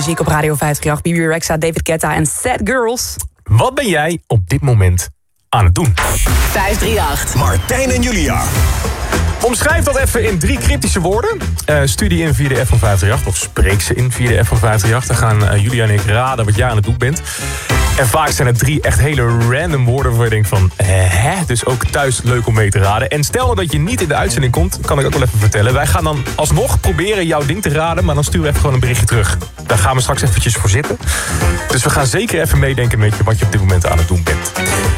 muziek op Radio 538. Bibi Rexha, David Guetta en Sad Girls. Wat ben jij op dit moment aan het doen? 538. Martijn en Julia. Omschrijf dat even in 3 cryptische woorden. Stuur die in via de app van 538. Of spreek ze in via de app van 538. Dan gaan Julia en ik raden wat jij aan het doen bent. En vaak zijn het 3 echt hele random woorden waar je denkt van... hè? Dus ook thuis leuk om mee te raden. En stel nou dat je niet in de uitzending komt, kan ik ook wel even vertellen. Wij gaan dan alsnog proberen jouw ding te raden, maar dan sturen we even gewoon een berichtje terug. Daar gaan we straks eventjes voor zitten. Dus we gaan zeker even meedenken met je wat je op dit moment aan het doen bent.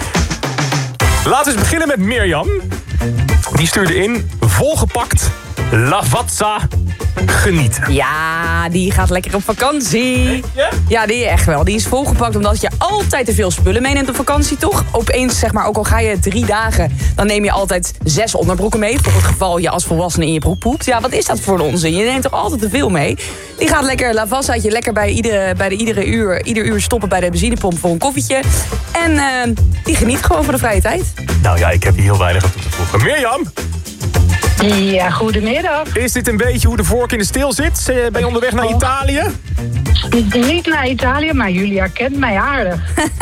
Laten we eens beginnen met Mirjam. Die stuurde in, volgepakt, Lavazza, genieten. Ja, die gaat lekker op vakantie. Ja, die echt wel. Die is volgepakt omdat je altijd te veel spullen meeneemt op vakantie, toch? Opeens, zeg maar, ook al ga je 3 dagen... dan neem je altijd 6 onderbroeken mee... voor het geval je als volwassene in je broek poept. Ja, wat is dat voor onzin? Je neemt toch altijd te veel mee? Die gaat lekker Lavazzaatje, lekker bij ieder uur stoppen bij de benzinepomp voor een koffietje. En die geniet gewoon van de vrije tijd. Nou ja, ik heb hier heel weinig aan toe te voegen. Mirjam! Ja, goedemiddag. Is dit een beetje hoe de vork in de steel zit? Ben je onderweg naar Italië? Niet naar Italië, maar Julia kent mij aardig.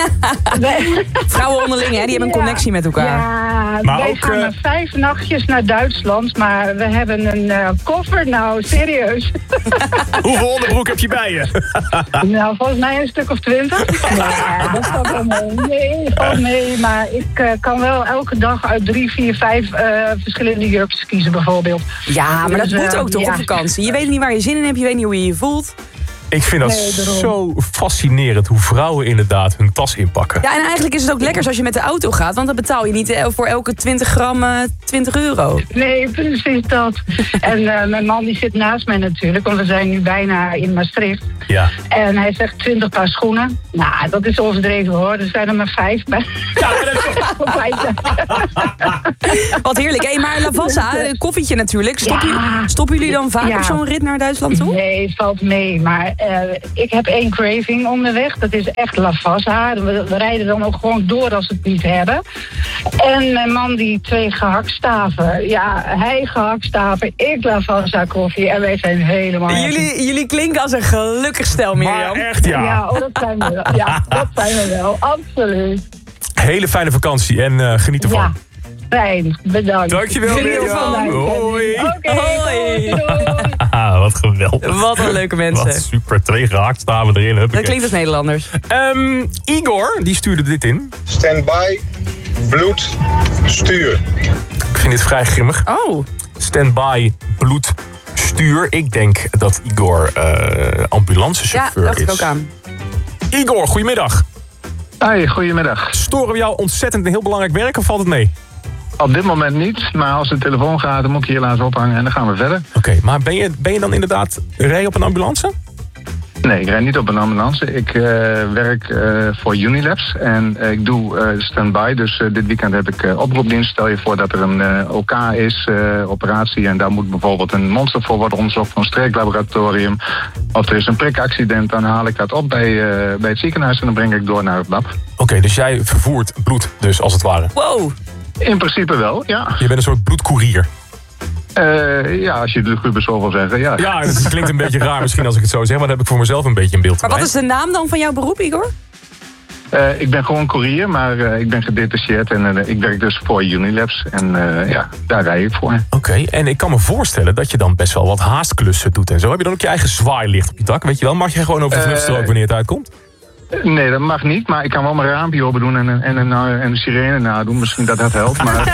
Vrouwen onderling, hè? Die hebben een connectie met elkaar. Ja, maar wij ook, gaan maar 5 nachtjes naar Duitsland, maar we hebben een koffer, nou serieus. Hoeveel onderbroek heb je bij je? Nou, volgens mij een stuk of 20. Ja, dat valt wel mee. Nee, valt mee, maar ik kan wel elke dag uit 3, 4, 5 verschillende jurkjes kiezen bijvoorbeeld. Ja, maar dus, dat moet ook toch op vakantie. Je weet niet waar je zin in hebt, je weet niet hoe je je voelt. Ik vind dat zo fascinerend hoe vrouwen inderdaad hun tas inpakken. Ja, en eigenlijk is het ook lekker als je met de auto gaat. Want dan betaal je niet voor elke 20 gram €20. Nee, precies dat. En mijn man die zit naast mij natuurlijk, want we zijn nu bijna in Maastricht. Ja. En hij zegt 20 paar schoenen. Nou, dat is overdreven hoor. Er zijn er maar 5 bij. Ja, Wat heerlijk. Hey, maar Lavazza, een koffietje natuurlijk. Stoppen jullie dan vaak op zo'n rit naar Duitsland toe? Nee, valt mee. Maar ik heb 1 craving onderweg. Dat is echt Lavazza. We rijden dan ook gewoon door als we het niet hebben. En mijn man die 2 gehaktstaven. Ja, hij gehaktstaven, ik Lavazza koffie. En wij zijn helemaal... Jullie klinken als een gelukkig stel, Mirjam. Maar echt, ja. Ja, dat zijn we wel. Ja, dat zijn we wel. Absoluut. Hele fijne vakantie en geniet ervan. Ja, fijn. Bedankt. Dankjewel, Mirjam. Hoi. Oké, Hoi. Ah, wat geweldig. Wat een leuke mensen. Wat super, 2 gehaktstaven erin. Dat klinkt als Nederlanders. Igor, die stuurde dit in. Standby, bloed, stuur. Ik vind dit vrij grimmig. Oh. Standby, bloed, stuur. Ik denk dat Igor ambulancechauffeur is. Ja, dacht ik ook aan. Igor, goedemiddag. Hoi, goedemiddag. Storen we jou ontzettend een heel belangrijk werk of valt het mee? Op dit moment niet, maar als de telefoon gaat, dan moet ik hier laten ophangen en dan gaan we verder. Oké, maar ben je dan inderdaad rij op een ambulance? Nee, ik rijd niet op een ambulance. Ik werk voor Unilabs en ik doe stand-by. Dus dit weekend heb ik oproepdienst. Stel je voor dat er een OK is, operatie, en daar moet bijvoorbeeld een monster voor worden onderzocht van een streeklaboratorium. Of er is een prikaccident, dan haal ik dat op bij het ziekenhuis en dan breng ik door naar het lab. Oké, dus jij vervoert bloed dus, als het ware? Wow. In principe wel, ja. Je bent een soort bloedkoerier. Ja, als je de luguber zo wil zeggen, ja. Ja, het klinkt een beetje raar misschien als ik het zo zeg, maar dan heb ik voor mezelf een beetje een beeld. Maar wat is de naam dan van jouw beroep, Igor? Ik ben gewoon courier, maar ik ben gedetacheerd en ik werk dus voor Unilabs. En ja, daar rij ik voor. Oké, en ik kan me voorstellen dat je dan best wel wat haastklussen doet en zo. Heb je dan ook je eigen zwaailicht op je dak? Weet je wel, mag je gewoon over de vluchtstrook wanneer het uitkomt? Nee, dat mag niet, maar ik kan wel mijn raampje open doen en een sirene nadoen. Misschien dat helpt, maar...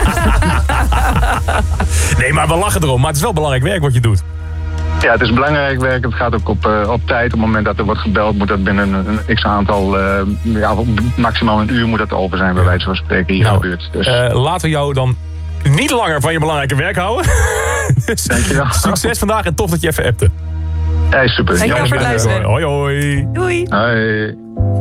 Nee, maar we lachen erom. Maar het is wel belangrijk werk wat je doet. Ja, het is belangrijk werk. Het gaat ook op tijd. Op het moment dat er wordt gebeld, moet dat binnen een x-aantal... maximaal een uur moet dat over zijn, bij wijze van spreken, hier in de buurt. Dus. Laten we jou dan niet langer van je belangrijke werk houden. Dus, dankjewel. Succes vandaag en tof dat je even appte. Ja, super. Dankjewel voor het luisteren. Hoi, hoi. Doei. Hoi.